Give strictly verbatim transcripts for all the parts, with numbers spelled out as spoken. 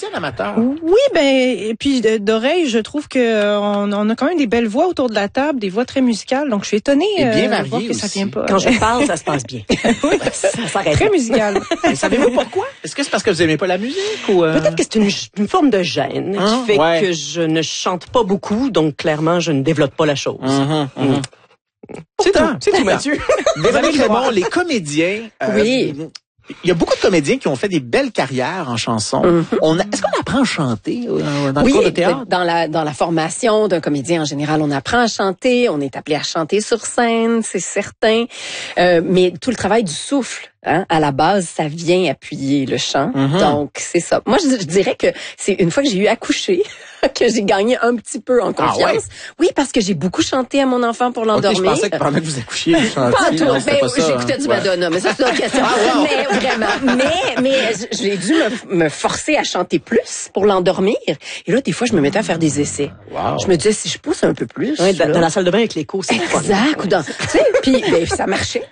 musicienne amateur. Oui, ben et puis d'oreille, je trouve que on, on a quand même des belles voix autour de la table, des voix très musicales. Donc je suis étonnée et bien euh, variées de voir que aussi. ça vient pas. Quand je parle, ça se passe bien. Oui, ça s'arrête. Très musical. Et savez-vous pourquoi? Est-ce que c'est parce que vous aimez pas la musique ou euh... Peut-être que c'est une, une forme de gêne hein? qui fait ouais. que je ne chante pas beaucoup, donc clairement je ne développe pas la chose. Mm-hmm, mm-hmm. Mm. C'est tout, c'est tout, Mathieu. Véronique Raymond, les comédiens. Euh, oui. Il y a beaucoup de comédiens qui ont fait des belles carrières en chanson. Mm-hmm. On a, est-ce qu'on apprend à chanter euh, dans oui, le cours de théâtre? Dans la dans la formation d'un comédien en général, on apprend à chanter, on est appelé à chanter sur scène, c'est certain. Euh, mais tout le travail du souffle, hein, à la base, ça vient appuyer le chant. Mm-hmm. Donc c'est ça. Moi, je, je dirais que c'est une fois que j'ai eu accouché que j'ai gagné un petit peu en confiance. Ah ouais? Oui, parce que j'ai beaucoup chanté à mon enfant pour l'endormir. Okay, je pensais que pendant que vous accouchiez, vous chantiez. Pas tout. Ben, j'écoutais du Madonna, mais ça c'est une autre question. Ah, wow. Mais vraiment, mais mais j'ai dû me, me forcer à chanter plus pour l'endormir. Et là, des fois, je me mettais à faire des essais. Wow. Je me disais si je pousse un peu plus. Oui, dans, dans la salle de bain avec l'écho, c'est exact. Ou dans, tu sais, puis ben, ça marchait.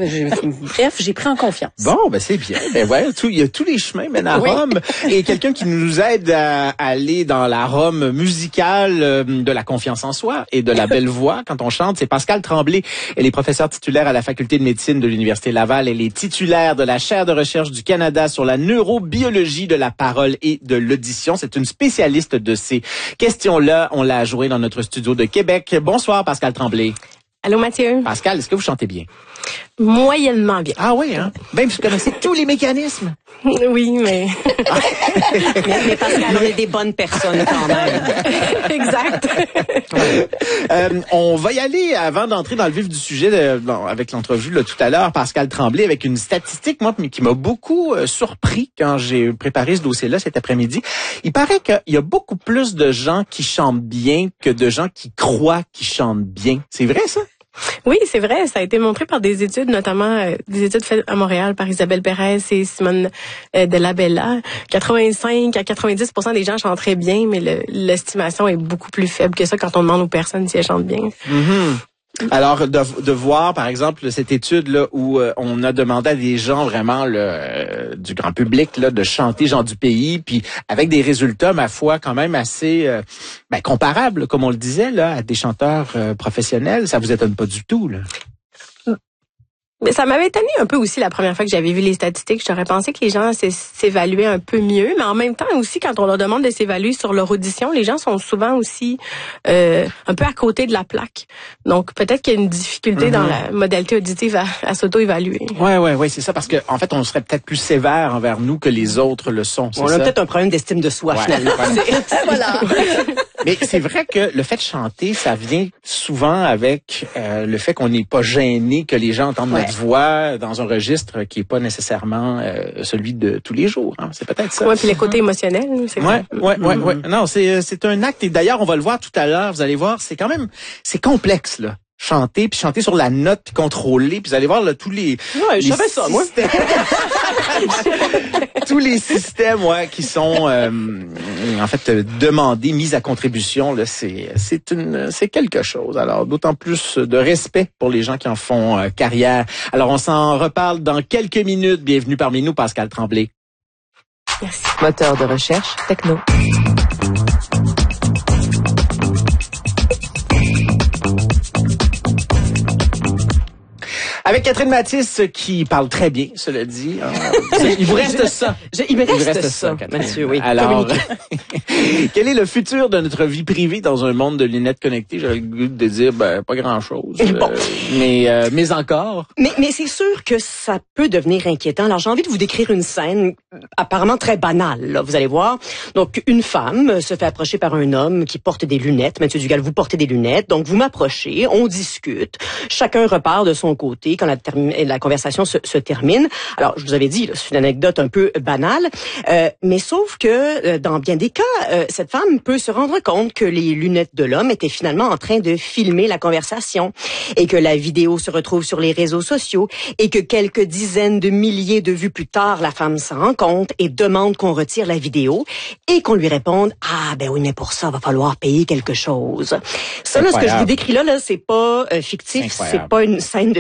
Bref, j'ai pris en confiance. Bon, ben c'est bien. Ben ouais, tout, il y a tous les chemins mènent à oui. Rome. Et quelqu'un qui nous aide à aller dans la Rome musicale de la confiance en soi et de la belle voix quand on chante, c'est Pascale Tremblay. Elle est professeure titulaire à la faculté de médecine de l'Université Laval. Elle est titulaire de la chaire de recherche du Canada sur la neurobiologie de la parole et de l'audition. C'est une spécialiste de ces questions-là. On l'a joué dans notre studio de Québec. Bonsoir, Pascale Tremblay. Allô, Mathieu. Pascal, est-ce que vous chantez bien? Moyennement bien. Ah oui, hein? Même si vous connaissez tous les mécanismes. Oui, mais... mais... Mais Pascal, on est des bonnes personnes quand même. Exact. euh, on va y aller avant d'entrer dans le vif du sujet de, bon, avec l'entrevue là, tout à l'heure, Pascal Tremblay, avec une statistique, moi, qui m'a beaucoup euh, surpris quand j'ai préparé ce dossier-là cet après-midi. Il paraît qu'il y a beaucoup plus de gens qui chantent bien que de gens qui croient qu'ils chantent bien. C'est vrai, ça? Oui, c'est vrai. Ça a été montré par des études, notamment euh, des études faites à Montréal par Isabelle Pérez et Simone euh, de la Bella. quatre-vingt-cinq à quatre-vingt-dix pour cent des gens chantent très bien, mais le, l'estimation est beaucoup plus faible que ça quand on demande aux personnes si elles chantent bien. Mm-hmm. Alors, de, de voir, par exemple, cette étude-là où euh, on a demandé à des gens vraiment le, euh, du grand public là de chanter Jean du pays, puis avec des résultats, ma foi, quand même assez euh, ben, comparables, comme on le disait, là, à des chanteurs euh, professionnels, ça vous étonne pas du tout, là? Mais ça m'avait étonné un peu aussi la première fois que j'avais vu les statistiques. J'aurais pensé que les gens s'évaluaient un peu mieux, mais en même temps aussi, quand on leur demande de s'évaluer sur leur audition, les gens sont souvent aussi euh, un peu à côté de la plaque. Donc peut-être qu'il y a une difficulté mm-hmm. dans la modalité auditive à, à s'auto-évaluer. Ouais, ouais, ouais, c'est ça, parce que en fait, on serait peut-être plus sévère envers nous que les autres le sont. On ça? a peut-être un problème d'estime de soi, ouais. finalement. Voilà. Mais c'est vrai que le fait de chanter, ça vient souvent avec euh, le fait qu'on n'est pas gêné, que les gens entendent ouais. notre voix dans un registre qui est pas nécessairement euh, celui de tous les jours. Hein. C'est peut-être ça. Ouais, puis le côté émotionnel, c'est ouais, ouais, ouais, ouais. Non, c'est c'est un acte et d'ailleurs on va le voir tout à l'heure. Vous allez voir, c'est quand même c'est complexe là. Chanter, puis chanter sur la note, puis contrôler, puis vous allez voir là tous les. Ouais, je savais ça, moi. tous les systèmes, ouais, qui sont euh, en fait demandés, mis à contribution, là, c'est c'est une c'est quelque chose. Alors d'autant plus de respect pour les gens qui en font euh, carrière. Alors on s'en reparle dans quelques minutes. Bienvenue parmi nous, Pascale Tremblay. Merci. Moteur de recherche techno. Avec Catherine Mathis qui parle très bien, cela dit. Il vous reste ça. Je, il me reste, il reste ça, ça Mathieu, oui. Alors, quel est le futur de notre vie privée dans un monde de lunettes connectées? J'aurais le goût de dire, ben, pas grand-chose. Bon. Euh, mais, euh, mais encore. Mais, mais c'est sûr que ça peut devenir inquiétant. Alors, j'ai envie de vous décrire une scène apparemment très banale, là, vous allez voir. Donc, une femme se fait approcher par un homme qui porte des lunettes. Mathieu Dugal, vous portez des lunettes. Donc, vous m'approchez, on discute. Chacun repart de son côté quand la, termi- la conversation se, se termine. Alors, je vous avais dit, là, c'est une anecdote un peu banale, euh, mais sauf que euh, dans bien des cas, euh, cette femme peut se rendre compte que les lunettes de l'homme étaient finalement en train de filmer la conversation et que la vidéo se retrouve sur les réseaux sociaux et que quelques dizaines de milliers de vues plus tard, la femme s'en rend compte et demande qu'on retire la vidéo et qu'on lui réponde « Ah, ben oui, mais pour ça, va falloir payer quelque chose. » Ça, là, ce que je vous décris là, là c'est pas euh, fictif, c'est pas une scène de film d'anticipation.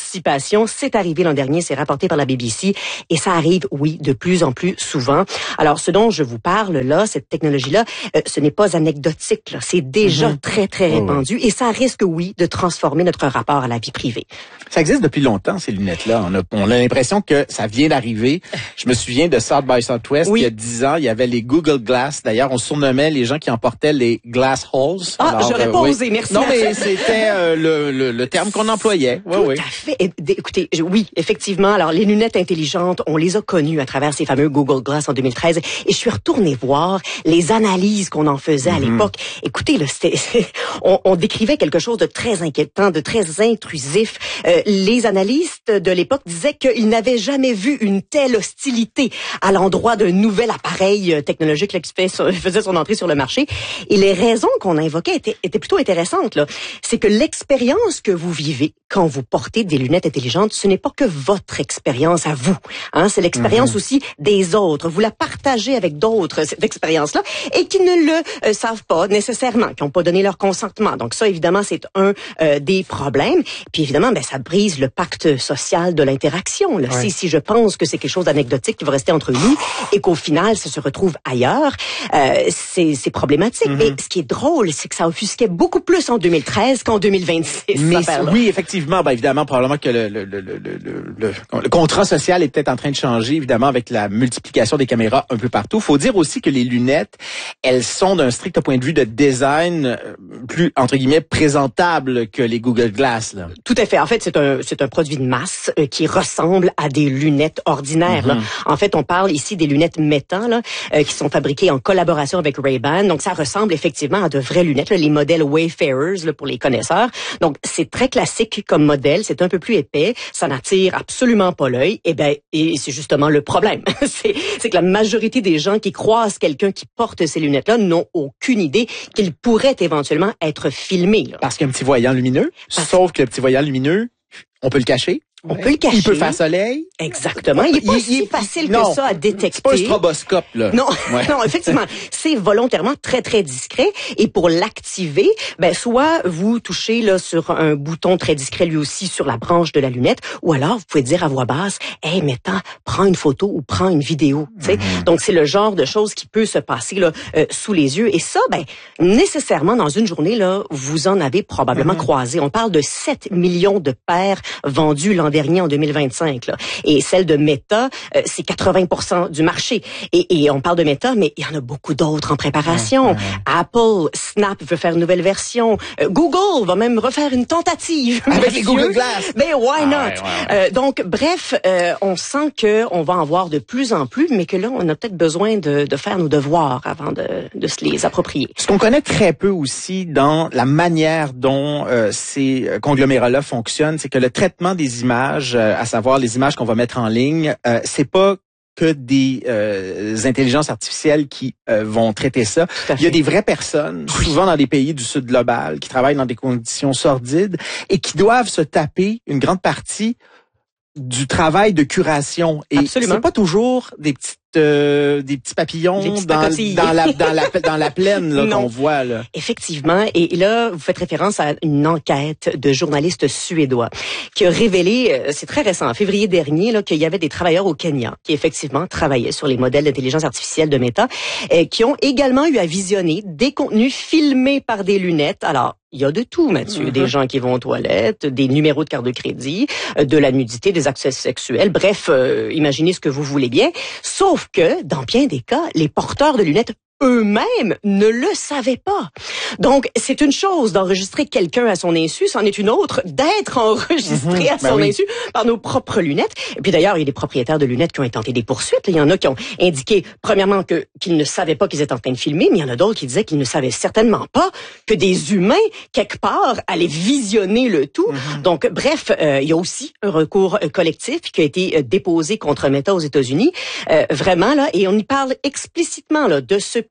anticipation. C'est arrivé l'an dernier, c'est rapporté par la B B C et ça arrive, oui, de plus en plus souvent. Alors, ce dont je vous parle là, cette technologie-là, euh, ce n'est pas anecdotique, là. C'est déjà mm-hmm. très, très répandu et ça risque, oui, de transformer notre rapport à la vie privée. Ça existe depuis longtemps, ces lunettes-là. On a, on a l'impression que ça vient d'arriver. Je me souviens de South by Southwest, oui. il y a dix ans, il y avait les Google Glass. D'ailleurs, on surnommait les gens qui emportaient les Glass Halls. Ah, Alors, j'aurais euh, pas oui. osé, merci. Non, mais c'était euh, le, le, le terme qu'on employait. Oui, Tout oui. à fait. Et, écoutez, oui, effectivement. Alors, les lunettes intelligentes, on les a connues à travers ces fameux Google Glass en deux mille treize. Et je suis retournée voir les analyses qu'on en faisait mm-hmm. à l'époque. Écoutez, là, c'était, on, on décrivait quelque chose de très inquiétant, de très intrusif. Euh, les analystes de l'époque disaient qu'ils n'avaient jamais vu une telle hostilité à l'endroit d'un nouvel appareil technologique là, qui faisait son entrée sur le marché. Et les raisons qu'on invoquait étaient, étaient plutôt intéressantes. Là. C'est que l'expérience que vous vivez quand vous portez des lunettes intelligentes, ce n'est pas que votre expérience à vous. Hein, c'est l'expérience mm-hmm. aussi des autres. Vous la partagez avec d'autres, cette expérience-là, et qui ne le euh, savent pas nécessairement, qui n'ont pas donné leur consentement. Donc ça, évidemment, c'est un euh, des problèmes. Puis évidemment, ben ça brise le pacte social de l'interaction. Là. Ouais. Si, si je pense que c'est quelque chose d'anecdotique qui va rester entre nous et qu'au final, ça se retrouve ailleurs, euh, c'est, c'est problématique. Mm-hmm. Et ce qui est drôle, c'est que ça offusquait beaucoup plus en deux mille treize qu'en deux mille vingt-six. Mais oui, effectivement, ben évidemment, probablement que le, le, le, le, le, le, le contrat social est peut-être en train de changer, évidemment, avec la multiplication des caméras un peu partout. Faut dire aussi que les lunettes, elles sont d'un strict point de vue de design plus, entre guillemets, présentable que les Google Glass. Là. Tout à fait. En fait, c'est un, c'est un produit de masse euh, qui ressemble à des lunettes ordinaires. Mm-hmm. Là. En fait, on parle ici des lunettes Meta là, euh, qui sont fabriquées en collaboration avec Ray-Ban. Donc, ça ressemble effectivement à de vraies lunettes, là, les modèles Wayfarers là, pour les connaisseurs. Donc, c'est très classique comme modèle. C'est un peu plus épais. Ça n'attire absolument pas l'œil. Et ben, et c'est justement le problème. c'est, c'est que la majorité des gens qui croisent quelqu'un qui porte ces lunettes-là n'ont aucune idée qu'il pourrait éventuellement être filmé. Là. Parce qu'il y a un petit voyant lumineux. Parce... Sauf que le petit voyant lumineux, on peut le cacher. On peut le cacher. Il peut faire soleil. Exactement. Il est pas il, si il, facile non, que ça à détecter. C'est pas un stroboscope, là. Non, ouais. non, effectivement. C'est volontairement très, très discret. Et pour l'activer, ben, soit vous touchez, là, sur un bouton très discret, lui aussi, sur la branche de la lunette, ou alors, vous pouvez dire à voix basse, hey, Meta, prends une photo ou prends une vidéo, tu sais. Mm-hmm. Donc, c'est le genre de choses qui peut se passer, là, euh, sous les yeux. Et ça, ben, nécessairement, dans une journée, là, vous en avez probablement mm-hmm. croisé. On parle de sept millions de paires vendues l'an dernier en deux mille vingt-cinq. Là. Et celle de Meta, euh, c'est quatre-vingts pour cent du marché. Et, et on parle de Meta, mais il y en a beaucoup d'autres en préparation. Ouais, ouais. Apple, Snap veut faire une nouvelle version. Euh, Google va même refaire une tentative. Avec les Google Glass. Ben, why not? Ah, ouais, ouais, ouais. Euh, donc, bref, euh, on sent qu'on va en voir de plus en plus, mais que là, on a peut-être besoin de, de faire nos devoirs avant de, de se les approprier. Ce qu'on connaît très peu aussi dans la manière dont euh, ces conglomérats-là fonctionnent, c'est que le traitement des images, à savoir les images qu'on va mettre en ligne, euh, c'est pas que des euh, intelligences artificielles qui euh, vont traiter ça. Il y a des vraies personnes, oui. souvent dans des pays du sud global, qui travaillent dans des conditions sordides et qui doivent se taper une grande partie du travail de curation. Et Absolument. C'est pas toujours des petites Euh, des petits papillons des dans, dans la dans la dans la plaine là qu'on voit là. Effectivement, et là vous faites référence à une enquête de journalistes suédois qui a révélé, c'est très récent, en février dernier, là, qu'il y avait des travailleurs au Kenya qui effectivement travaillaient sur les modèles d'intelligence artificielle de Meta, et qui ont également eu à visionner des contenus filmés par des lunettes. Alors il y a de tout, Mathieu. Mm-hmm. Des gens qui vont aux toilettes, des numéros de carte de crédit, de la nudité, des accès sexuels. Bref, euh, imaginez ce que vous voulez bien. Sauf que, dans bien des cas, les porteurs de lunettes eux-mêmes ne le savaient pas. Donc, c'est une chose d'enregistrer quelqu'un à son insu, c'en est une autre d'être enregistré mmh, à son ben oui. insu par nos propres lunettes. Et puis d'ailleurs, il y a des propriétaires de lunettes qui ont intenté des poursuites. Il y en a qui ont indiqué, premièrement, que qu'ils ne savaient pas qu'ils étaient en train de filmer, mais il y en a d'autres qui disaient qu'ils ne savaient certainement pas que des humains, quelque part, allaient visionner le tout. Mmh. Donc, bref, euh, il y a aussi un recours collectif qui a été déposé contre Meta aux États-Unis. Euh, vraiment, là, et on y parle explicitement là de ce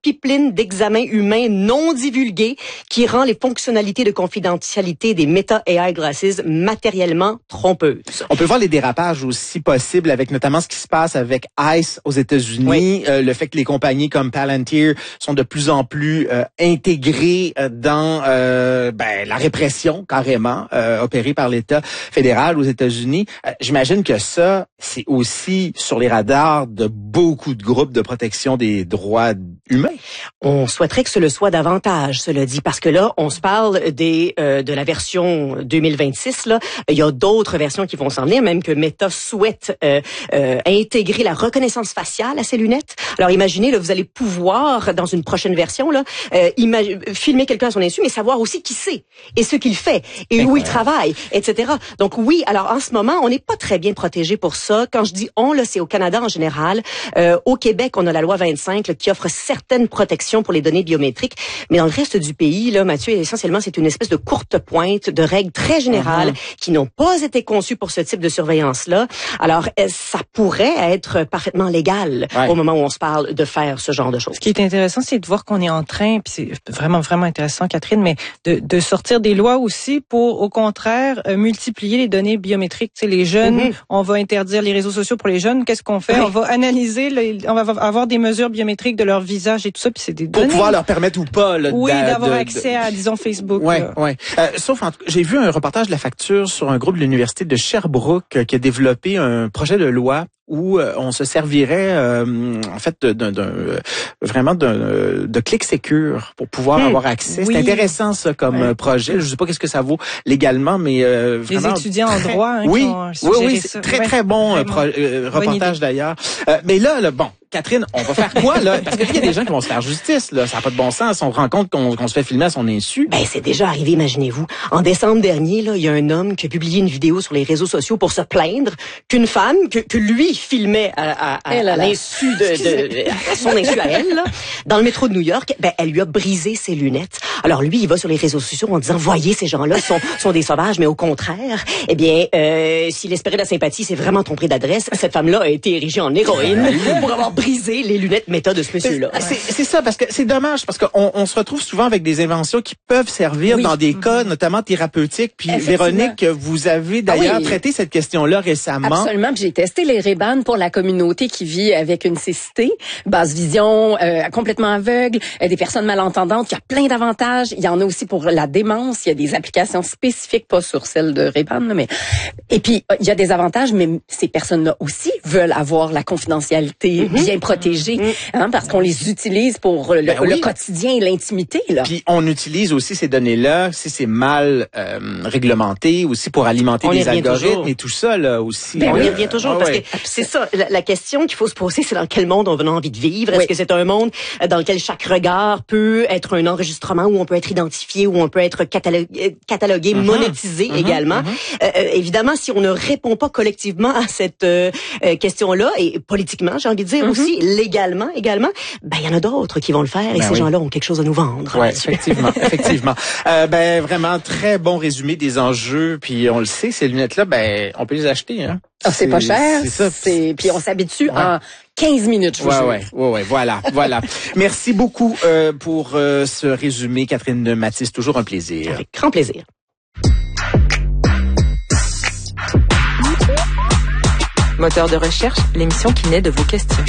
pipeline d'examen humain non divulgué qui rend les fonctionnalités de confidentialité des Meta A I Glasses matériellement trompeuses. On peut voir les dérapages aussi possibles avec notamment ce qui se passe avec ICE aux États-Unis, oui. euh, le fait que les compagnies comme Palantir sont de plus en plus euh, intégrées dans euh, ben, la répression carrément euh, opérée par l'État fédéral aux États-Unis. Euh, j'imagine que ça, c'est aussi sur les radars de beaucoup de groupes de protection des droits humains. On souhaiterait que ce le soit davantage, cela dit, parce que là, on se parle des euh, de la version deux mille vingt-six. Là, il y a d'autres versions qui vont s'en venir, même que Meta souhaite euh, euh, intégrer la reconnaissance faciale à ses lunettes. Alors, imaginez, là, vous allez pouvoir dans une prochaine version là, euh, imag- filmer quelqu'un à son insu, mais savoir aussi qui c'est et ce qu'il fait et où il travaille, et cetera. Donc oui, alors en ce moment, on n'est pas très bien protégé pour ça. Quand je dis on, là, c'est au Canada en général. Euh, au Québec, on a la loi vingt-cinq là, qui offre certaines protections pour les données biométriques, mais dans le reste du pays, là, Mathieu, essentiellement, c'est une espèce de courte pointe de règles très générales mm-hmm. qui n'ont pas été conçues pour ce type de surveillance-là. Alors, ça pourrait être parfaitement légal ouais. au moment où on se parle de faire ce genre de choses. Ce qui est intéressant, c'est de voir qu'on est en train, puis c'est vraiment, vraiment intéressant, Catherine, mais de, de sortir des lois aussi pour, au contraire, euh, multiplier les données biométriques. Tu sais, les jeunes, mm-hmm. on va interdire les réseaux sociaux pour les jeunes. Qu'est-ce qu'on fait? Oui. On va analyser, les, on va avoir des mesures biométriques de leur visage et tout ça, puis c'est des pour données. pouvoir leur permettre ou pas là, oui, d'a, d'avoir de, accès de... à, disons, Facebook. Ouais, ouais. Euh, sauf, en tout... j'ai vu un reportage de La Facture sur un groupe de l'université de Sherbrooke euh, qui a développé un projet de loi où euh, on se servirait euh, en fait d'un, d'un euh, vraiment d'un de clic secure pour pouvoir mmh, avoir accès. Oui. C'est intéressant ça comme ouais. projet. Je sais pas qu'est-ce que ça vaut légalement, mais euh, vraiment les étudiants en droit. Hein, oui, qui ont oui, oui, c'est ça. très ouais. très bon euh, pro, euh, reportage d'ailleurs. Euh, mais là, là, bon. Catherine, on va faire quoi, là? Parce qu'il y a des gens qui vont se faire justice, là. Ça n'a pas de bon sens. On se rend compte qu'on, qu'on se fait filmer à son insu. Ben, c'est déjà arrivé, imaginez-vous. En décembre dernier, là, il y a un homme qui a publié une vidéo sur les réseaux sociaux pour se plaindre qu'une femme, que, que lui filmait à, à, à, à l'insu de, de, à son insu à elle, là, dans le métro de New York, ben, elle lui a brisé ses lunettes. Alors, lui, il va sur les réseaux sociaux en disant, voyez, ces gens-là sont, sont des sauvages, mais au contraire, eh bien, euh, s'il espérait de la sympathie, c'est vraiment trompé d'adresse. Cette femme-là a été érigée en héroïne pour avoir brisé les lunettes Meta de ce monsieur-là. C'est, c'est ça, parce que c'est dommage, parce qu'on on se retrouve souvent avec des inventions qui peuvent servir oui. dans des cas, notamment thérapeutiques. Puis Véronique, vous avez d'ailleurs ah oui. traité cette question-là récemment. Absolument. Puis j'ai testé les Ray-Ban pour la communauté qui vit avec une cécité, basse vision, euh, complètement aveugle, euh, des personnes malentendantes. Il y a plein d'avantages. Il y en a aussi pour la démence. Il y a des applications spécifiques, pas sur celle de Ray-Ban, mais et puis il y a des avantages, mais ces personnes-là aussi veulent avoir la confidentialité mm-hmm. bien protégée. Hein, parce qu'on les utilise pour le, ben oui. le quotidien et l'intimité. Là. Puis on utilise aussi ces données-là, si c'est mal euh, réglementé, aussi pour alimenter on des algorithmes toujours. Et tout ça là aussi. Ben là. On y revient toujours ah, parce ouais. que c'est ça, la, la question qu'il faut se poser, c'est dans quel monde on a envie de vivre. Est-ce oui. que c'est un monde dans lequel chaque regard peut être un enregistrement, où on peut être identifié, où on peut être catalogué, catalogué mm-hmm. monétisé mm-hmm. également. Mm-hmm. Euh, évidemment, si on ne répond pas collectivement à cette euh, question-là, et politiquement, j'ai envie de dire mm-hmm. aussi, légalement également, ben il y en a d'autres qui vont le faire et ben ces oui. gens-là ont quelque chose à nous vendre. Ouais, effectivement, effectivement. Euh, ben vraiment très bon résumé des enjeux, puis on le sait, ces lunettes-là, ben on peut les acheter, hein. Ah, c'est, c'est pas cher, c'est ça. C'est puis on s'habitue ouais. en quinze minutes. Je ouais, ouais, ouais, ouais, voilà, voilà. Merci beaucoup euh, pour euh, ce résumé, Catherine Mathis, toujours un plaisir. Avec grand plaisir. Moteur de recherche, l'émission qui naît de vos questions.